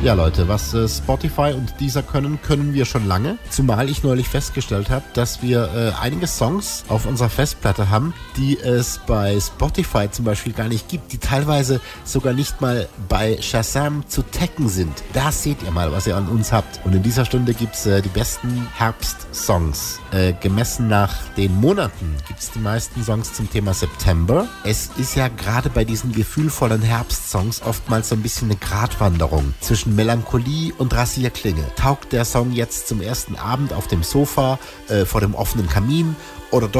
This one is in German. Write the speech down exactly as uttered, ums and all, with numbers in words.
Ja Leute, was äh, Spotify und Deezer können, können wir schon lange. Zumal ich neulich festgestellt habe, dass wir äh, einige Songs auf unserer Festplatte haben, die es bei Spotify zum Beispiel gar nicht gibt, die teilweise sogar nicht mal bei Shazam zu taggen sind. Da seht ihr mal, was ihr an uns habt. Und in dieser Stunde gibt's äh, die besten Herbstsongs. Äh, gemessen nach den Monaten gibt's die meisten Songs zum Thema September. Es ist ja gerade bei diesen gefühlvollen Herbstsongs oftmals so ein bisschen eine Gratwanderung zwischen Melancholie und Rasierklinge. Taugt der Song jetzt zum ersten Abend auf dem Sofa, äh, vor dem offenen Kamin oder doch